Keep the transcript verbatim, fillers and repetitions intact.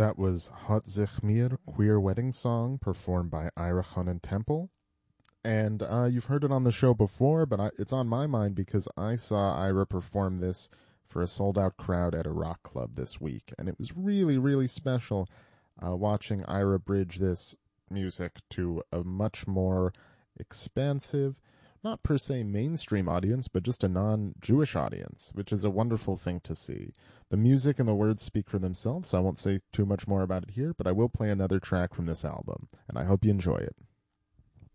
That was Hot Sich Mir, Queer Wedding Song, performed by Ira Chonen Temple. And uh, you've heard it on the show before, but I, it's on my mind because I saw Ira perform this for a sold-out crowd at a rock club this week. And it was really, really special uh, watching Ira bridge this music to a much more expansive, not per se mainstream audience, but just a non-Jewish audience, which is a wonderful thing to see. The music and the words speak for themselves, so I won't say too much more about it here, but I will play another track from this album, and I hope you enjoy it.